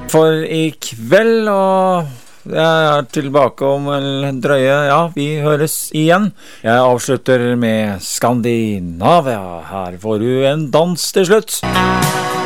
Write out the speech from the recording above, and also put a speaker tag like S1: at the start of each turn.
S1: For I kveld, og jeg tilbake om en drøye, ja, vi høres igjen. Jeg avslutter med Skandinavia. Her får du en dans til slutt.